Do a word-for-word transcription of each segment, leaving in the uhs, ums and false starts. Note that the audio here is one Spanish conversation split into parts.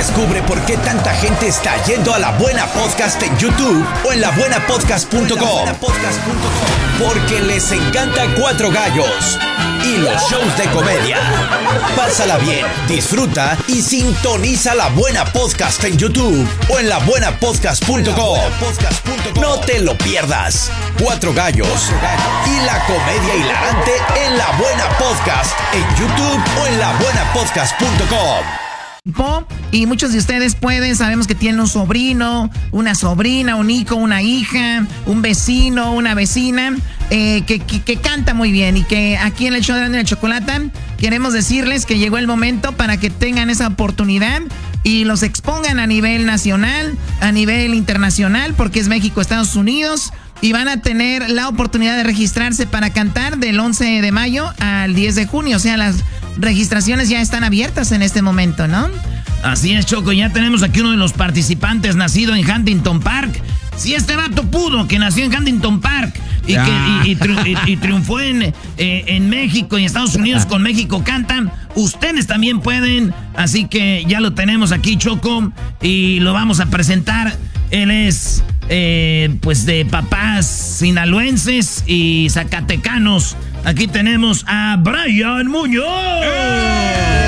Descubre por qué tanta gente está yendo a La Buena Podcast en YouTube o en la buena podcast punto com. Porque les encanta Cuatro Gallos y los shows de comedia. Pásala bien, disfruta y sintoniza La Buena Podcast en YouTube o en la buena podcast punto com. No te lo pierdas. Cuatro Gallos y la comedia hilarante en La Buena Podcast en YouTube o en la buena podcast punto com. Y muchos de ustedes pueden, sabemos que tienen un sobrino, una sobrina, un hijo, una hija, un vecino, una vecina, eh, que, que, que canta muy bien y que aquí en el show de la Chocolata queremos decirles que llegó el momento para que tengan esa oportunidad y los expongan a nivel nacional, a nivel internacional, porque es México, Estados Unidos, y van a tener la oportunidad de registrarse para cantar del once de mayo al diez de junio, o sea, las registraciones ya están abiertas en este momento, ¿no? Así es, Choco, ya tenemos aquí uno de los participantes nacido en Huntington Park. Si este vato pudo, que nació en Huntington Park y, que, y, y, tri, y, y triunfó en, eh, en México y Estados Unidos con México Cantan, ustedes también pueden. Así que ya lo tenemos aquí, Choco, y lo vamos a presentar. Él es, eh, pues, de papás sinaloenses y zacatecanos. Aquí tenemos a Brian Muñoz. ¡Eh!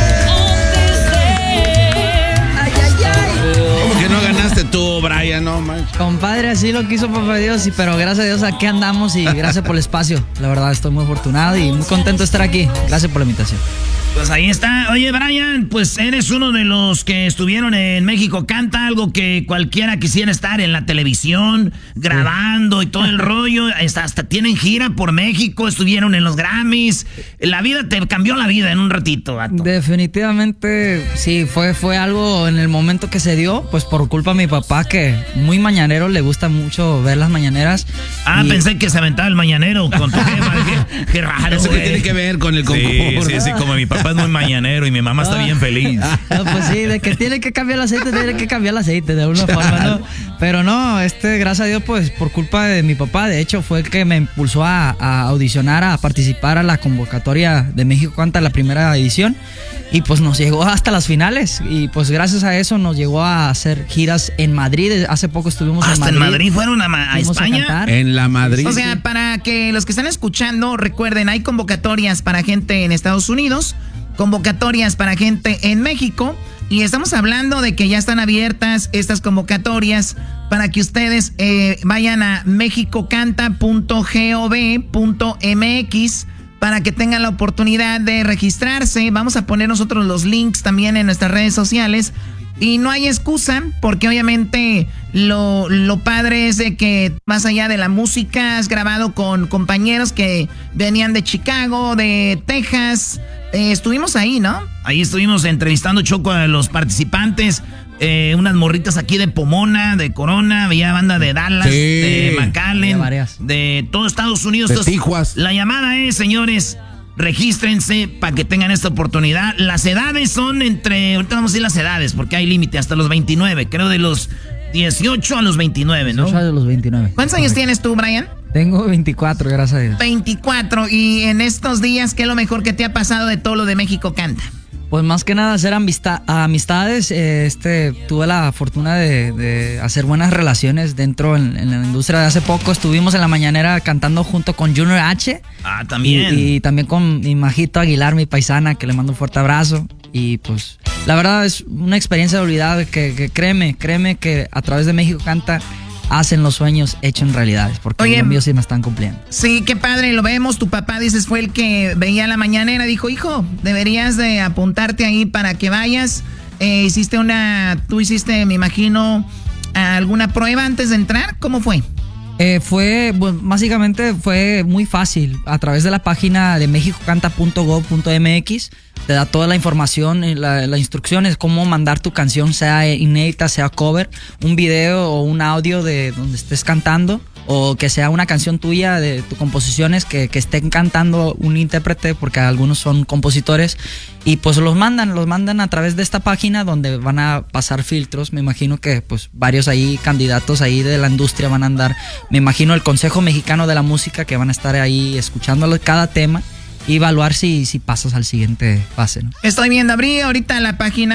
No ganaste tú, Brian, no manches. Compadre, así lo quiso papá Dios, y, pero gracias a Dios aquí andamos y gracias por el espacio. La verdad estoy muy afortunado y muy contento de estar aquí. Gracias por la invitación. Pues ahí está. Oye, Brian, pues eres uno de los que estuvieron en México Canta, algo que cualquiera quisiera estar en la televisión, grabando y todo el rollo. Hasta, hasta tienen gira por México, estuvieron en los Grammys. La vida te cambió la vida en un ratito, vato. Definitivamente, sí, fue, fue algo en el momento que se dio, pues por culpa de mi papá, que muy mañanero, le gusta mucho ver las mañaneras. Ah, y... pensé que se aventaba el mañanero con tu jefa. Qué, qué raro, eso que tiene que ver con el concurso. Sí, sí, sí, como mi papá es muy mañanero y mi mamá está bien feliz. No, pues sí, de que tiene que cambiar el aceite, tiene que cambiar el aceite de alguna forma, ¿no? Pero no, este, gracias a Dios, pues por culpa de mi papá, de hecho, fue el que me impulsó a, a audicionar, a participar a la convocatoria de México Canta, la primera edición. Y pues nos llegó hasta las finales. Y pues gracias a eso nos llegó a hacer giras en Madrid. Hace poco estuvimos en Madrid. ¿Hasta en Madrid fueron a, a España? A en la Madrid. O sea, para que los que están escuchando recuerden, hay convocatorias para gente en Estados Unidos, convocatorias para gente en México. Y estamos hablando de que ya están abiertas estas convocatorias para que ustedes eh, vayan a mexicocanta punto gov punto mx para que tengan la oportunidad de registrarse. Vamos a poner nosotros los links también en nuestras redes sociales. Y no hay excusa, porque obviamente lo, lo padre es de que más allá de la música, has grabado con compañeros que venían de Chicago, de Texas. Eh, estuvimos ahí, ¿no? Ahí estuvimos entrevistando, Choco, a los participantes. Eh, unas morritas aquí de Pomona, de Corona, había banda de Dallas, sí, de McAllen, de todo Estados Unidos. De Tijuas. La llamada es, señores, regístrense para que tengan esta oportunidad. Las edades son entre, ahorita vamos a decir las edades, porque hay límite hasta los veintinueve, creo de los dieciocho a los veintinueve, ¿no? dieciocho a los veintinueve. ¿Cuántos años tienes tú, Brian? Tengo veinticuatro, gracias a Dios. veinticuatro, y en estos días, ¿qué es lo mejor que te ha pasado de todo lo de México Canta? Pues más que nada hacer amistad, amistades, eh, este, tuve la fortuna de, de hacer buenas relaciones dentro en, en la industria. Hace poco estuvimos en la mañanera cantando junto con Junior H. Ah, también. Y, y también con mi Majito Aguilar, mi paisana, que le mando un fuerte abrazo. Y pues la verdad es una experiencia de olvidar, que, que créeme, créeme que a través de México Canta hacen los sueños hechos realidades, porque Oye, los míos sí me están cumpliendo. Sí, qué padre, lo vemos. Tu papá, dices, fue el que veía la mañanera, dijo, hijo, deberías de apuntarte ahí para que vayas. Eh, hiciste una, tú hiciste, me imagino, alguna prueba antes de entrar. ¿Cómo fue? Eh, fue, bueno, básicamente fue muy fácil. A través de la página de mexicocanta punto gov punto mx te da toda la información, la, la instrucción es cómo mandar tu canción, sea inédita, sea cover, un video o un audio de donde estés cantando, o que sea una canción tuya de tus composiciones que, que estén cantando un intérprete, porque algunos son compositores, y pues los mandan, los mandan a través de esta página donde van a pasar filtros. Me imagino que pues varios ahí candidatos ahí de la industria van a andar, me imagino el Consejo Mexicano de la Música, que van a estar ahí escuchándolo cada tema y evaluar si, si pasas al siguiente fase, ¿no? Estoy viendo, abrí ahorita la página